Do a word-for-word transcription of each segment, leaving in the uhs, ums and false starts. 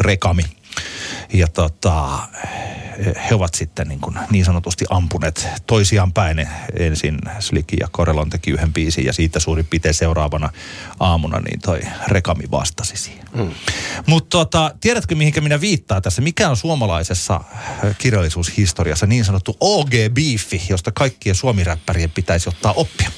Rekami. Ja tota, he ovat sitten niin, kuin niin sanotusti ampuneet toisiaan päin. Ensin Slicky ja Corellon teki yhden biisin ja siitä suurin piirtein seuraavana aamuna niin toi Rekami vastasi siihen. Mm. Mutta tota, tiedätkö mihinkä minä viittaan tässä? Mikä on suomalaisessa kirjallisuushistoriassa niin sanottu O G-biifi, josta kaikkien suomiräppärien pitäisi ottaa oppia?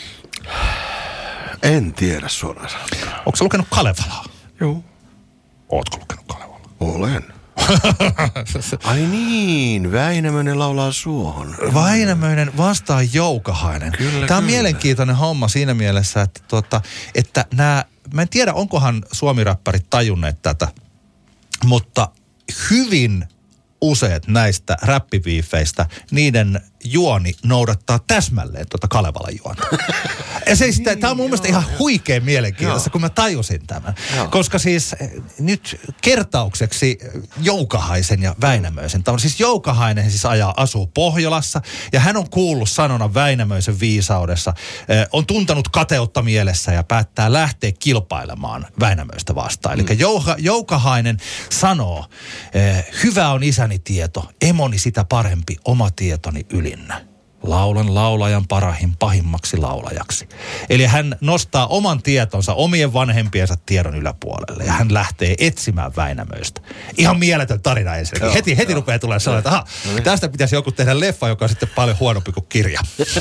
En tiedä suoraan sanottuna. Onko sä lukenut Kalevalaa? Joo. Ootko lukenut Kalevalaa? Olen. Ai niin, Väinämöinen laulaa suohon. Väinämöinen vastaan Joukahainen. Kyllä, Tämä on kyllä. mielenkiintoinen homma siinä mielessä, että, tuota, että nämä, mä en tiedä onkohan suomiräppärit tajunneet tätä, mutta hyvin useat näistä räppibiifeistä, niiden juoni noudattaa täsmälleen tuota Kalevalan juonta. Ja siis niin, tämä on mun mielestä ihan huikea mielenkiintoista, kun mä tajusin tämän. Joo. Koska siis nyt kertaukseksi Joukahaisen ja Väinämöisen. Tämä on siis Joukahainen siis ajaa, asuu Pohjolassa ja hän on kuullut sanonnan Väinämöisen viisaudessa. Eh, on tuntanut kateutta mielessä ja päättää lähteä kilpailemaan Väinämöistä vastaan. Eli mm. Jouka, Joukahainen sanoo, eh, hyvä on isäni tieto, emoni sitä parempi, oma tietoni ylinnä. Laulan laulajan parahin pahimmaksi laulajaksi. Eli hän nostaa oman tietonsa omien vanhempiensa tiedon yläpuolelle ja hän lähtee etsimään Väinämöistä. Ihan mieletön tarina ensinnäkin. Heti, heti rupeaa tulemaan sanoa, että aha, tästä pitäisi joku tehdä leffa, joka on sitten paljon huonompi kuin kirja.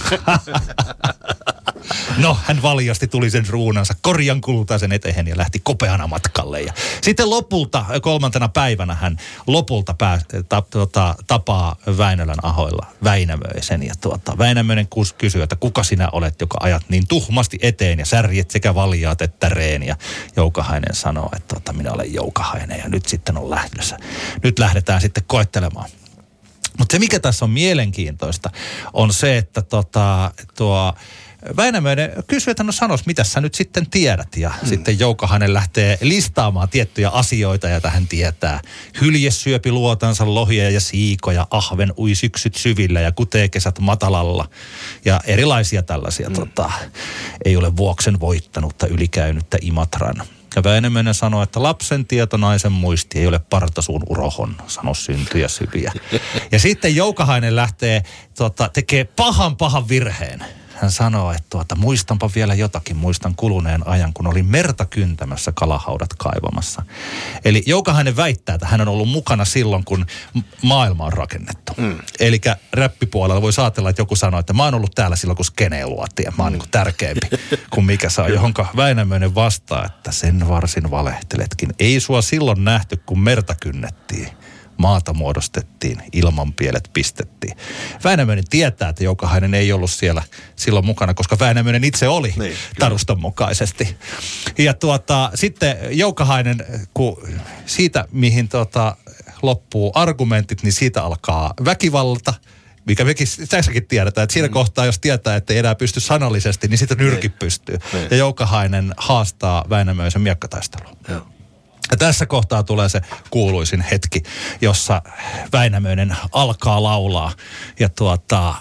No, hän valjasti tuli sen ruunansa korjan kultaisen eteen ja lähti kopeana matkalle. Ja sitten lopulta, kolmantena päivänä hän lopulta pää, ta, ta, tapaa Väinölän ahoilla Väinämöisen. Ja tuota, Väinämöinen kysyy, että kuka sinä olet, joka ajat niin tuhmasti eteen ja särjet sekä valjaat että reen. Ja Joukahainen sanoo, että tuota, minä olen Joukahainen ja nyt sitten on lähdössä. Nyt lähdetään sitten koettelemaan. Mutta se, mikä tässä on mielenkiintoista, on se, että tota, tuo Väinämöinen kysyy, että no sanois, mitä sä nyt sitten tiedät? Ja hmm. sitten Joukahainen lähtee listaamaan tiettyjä asioita, joita hän tietää. Hylje syöpi luotansa lohia ja siikoja, ahven ui syksyt syvillä ja kutee kesät matalalla. Ja erilaisia tällaisia, hmm. tota, ei ole vuoksen voittanutta ylikäynyttä Imatran. Ja Väinämöinen sanoo, että lapsen tieto, naisen muisti ei ole partasuun urohon, sano syntyjä syviä. Ja sitten Joukahainen lähtee, tota, tekee pahan pahan virheen. Hän sanoo, että tuota, muistanpa vielä jotakin, muistan kuluneen ajan, kun olin merta kyntämässä, kalahaudat kaivamassa. Eli Joukahainen väittää, että hän on ollut mukana silloin, kun maailma on rakennettu. Mm. Eli räppipuolella voi ajatella, että joku sanoo, että mä oon ollut täällä silloin, kun skeneen luotiin, ja mä oon mm. niin kuin tärkeämpi kuin mikä saa, johonka Väinämöinen vastaa, että sen varsin valehteletkin. Ei sua silloin nähty, kun merta kynnettiin. Maata muodostettiin, ilmanpielet pistettiin. Väinämöinen tietää, että Joukahainen ei ollut siellä silloin mukana, koska Väinämöinen itse oli niin, taruston mukaisesti. Ja tuota, sitten Joukahainen, kun siitä mihin tuota, loppuu argumentit, niin siitä alkaa väkivalta. Mikä mekin tässäkin tiedetään, että siinä mm. kohtaa, jos tietää, että ei enää pysty sanallisesti, niin sitten nyrki pystyy. Niin. Ja Joukahainen haastaa Väinämöisen miekkataisteluun. Joo. Ja tässä kohtaa tulee se kuuluisin hetki, jossa Väinämöinen alkaa laulaa ja tuota,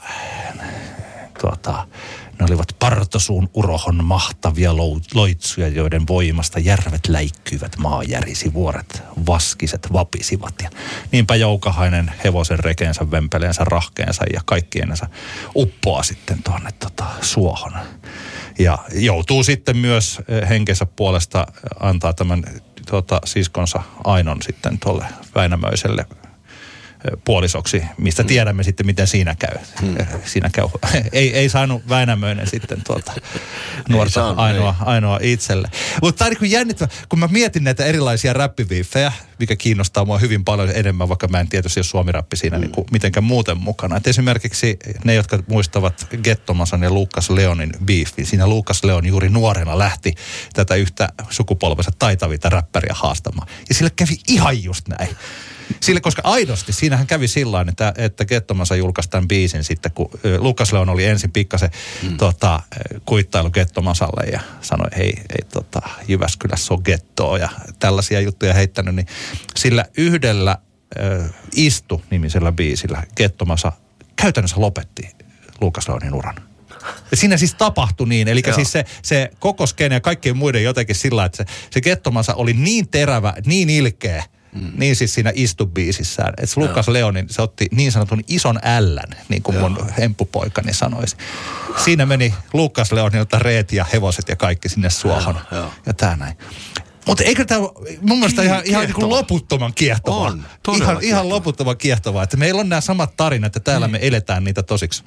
tuota, ne olivat Partosuun urohon mahtavia loitsuja, joiden voimasta järvet läikkyivät, maa järisi, vuoret vaskiset vapisivat. Ja niinpä Joukahainen hevosen rekeensä, vempeleensä, rahkeensa ja kaikkiensa uppoaa sitten tuonne tota, suohon. Ja joutuu sitten myös henkensä puolesta antaa tämän tuota, siskonsa Ainon sitten tuolle Väinämöiselle puolisoksi, mistä tiedämme sitten, miten siinä käy. Hmm. Siinä käy. ei, ei saanut Väinämöinen sitten tuota nuorta saanut, ainoa, ainoa itselle. Mutta tämä on niin jännittävä, kun mä mietin näitä erilaisia räppiviiffejä, mikä kiinnostaa mua hyvin paljon enemmän, vaikka mä en tietysti ole suomi-räppi siinä hmm. niin kuin mitenkään muuten mukana. Et esimerkiksi ne, jotka muistavat Gettomasan ja Lukas Leonin biiffin, siinä Lukas Leon juuri nuorena lähti tätä yhtä sukupolvensa taitavinta räppäriä haastamaan. Ja sille kävi ihan just näin. Sille, koska aidosti, siinähän kävi sillain, että, että Gettomasa julkaisi tämän biisin sitten, kun Lukas Leon oli ensin pikkasen mm. tota, kuittailu Gettomasalle ja sanoi, hei, ei tota, Jyväskylässä on gettoa ja tällaisia juttuja heittänyt, niin sillä yhdellä äh, Istu-nimisellä biisillä Gettomasa käytännössä lopetti Lukas Leonin uran. Ja siinä siis tapahtui niin, eli siis se, se koko skene ja kaikkien muiden jotenkin sillä, että se, se Gettomasa oli niin terävä, niin ilkeä, Mm. Niin siis siinä Istu-biisissään. Että Lukas Leonin, se otti niin sanotun ison ällän, niin kuin mun hemppupoikani sanoisi. Siinä meni Lukas Leonilta reet ja hevoset ja kaikki sinne suohon. Joo, joo. Ja tää näin. Mutta eikö tämä mun mielestä ihan, ihan niin kuin loputtoman kiehtovaa? On, ihan, ihan loputtoman kiehtovaa, että meillä on nämä samat tarinat ja täällä mm. me eletään niitä tosiksi.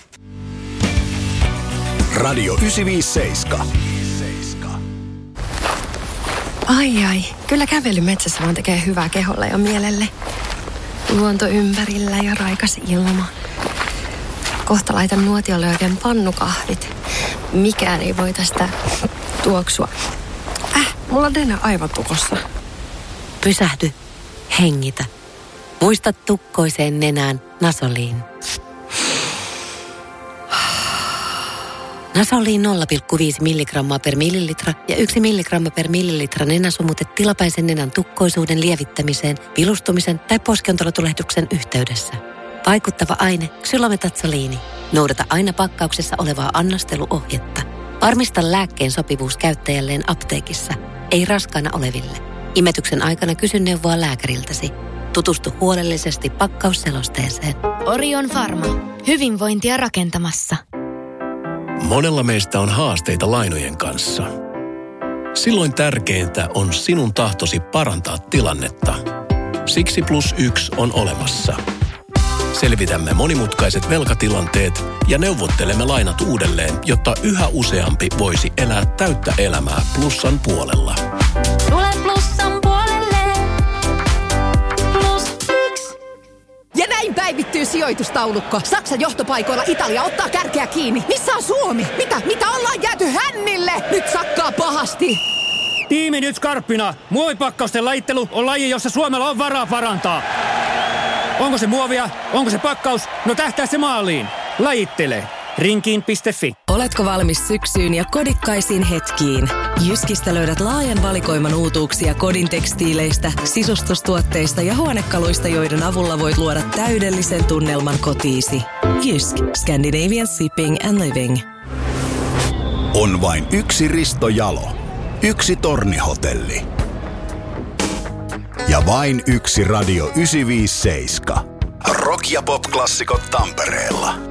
Radio yhdeksänsataaviisikymmentäseitsemän. Ai ai, kyllä kävely metsässä vaan tekee hyvää keholle ja mielelle. Luonto ympärillä ja raikas ilma. Kohta laitan nuotiolle oikein pannukahvit. Mikään ei voi tästä tuoksua. Äh, mulla on Dena aivan tukossa. Pysähdy, hengitä. Muista tukkoiseen nenään Nasoliin. Nasoliin nolla pilkku viisi milligrammaa per millilitra ja yksi milligramma per millilitra nenäsumute tilapäisen nenän tukkoisuuden lievittämiseen, vilustumisen tai poskiontelotulehduksen yhteydessä. Vaikuttava aine ksylometatsoliini. Noudata aina pakkauksessa olevaa annosteluohjetta. Varmista lääkkeen sopivuus käyttäjälleen apteekissa, ei raskaana oleville. Imetyksen aikana kysy neuvoa lääkäriltäsi. Tutustu huolellisesti pakkausselosteeseen. Orion Pharma. Hyvinvointia rakentamassa. Monella meistä on haasteita lainojen kanssa. Silloin tärkeintä on sinun tahtosi parantaa tilannetta. Siksi Plus yksi on olemassa. Selvitämme monimutkaiset velkatilanteet ja neuvottelemme lainat uudelleen, jotta yhä useampi voisi elää täyttä elämää Plussan puolella. Tule Plussan puolelle. Plus yksi. Ja näin päivittyy sijoitustaulukko. Saksan johtopaikoilla Italia ottaa kärkeä kiinni. Missä on Suomi? Mitä? Mitä ollaan jääty hännille? Nyt sakkaa pahasti. Tiimi nyt skarppina. Muovipakkausten lajittelu on laji, jossa Suomella on varaa parantaa. Onko se muovia? Onko se pakkaus? No tähtää se maaliin. Lajittele. Rinkiin piste fi. Oletko valmis syksyyn ja kodikkaisiin hetkiin? Jyskistä löydät laajan valikoiman uutuuksia kodin tekstiileistä, sisustustuotteista ja huonekaluista, joiden avulla voit luoda täydellisen tunnelman kotiisi. Jysk. Scandinavian Shipping and Living. On vain yksi Risto Jalo. Yksi tornihotelli. Ja vain yksi Radio yhdeksänsataaviisikymmentäseitsemän. Rock- ja pop-klassikot Tampereella.